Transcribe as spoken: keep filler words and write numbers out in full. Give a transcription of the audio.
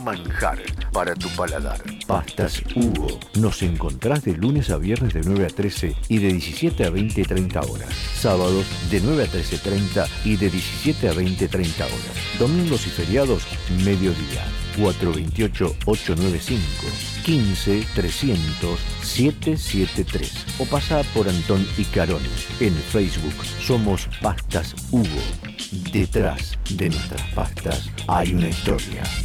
manjar para tu paladar. Pastas Hugo. Nos encontrás de lunes a viernes de nueve a trece y de diecisiete a veinte treinta horas. Sábados de nueve a trece treinta y de diecisiete a veinte treinta horas. Domingos y feriados, mediodía. cuatro dos ocho, ocho nueve cinco, quince trescientos, setecientos setenta y tres o pasá por Antón y Carón. En Facebook somos Pastas Hugo. Detrás de nuestras pastas hay una historia.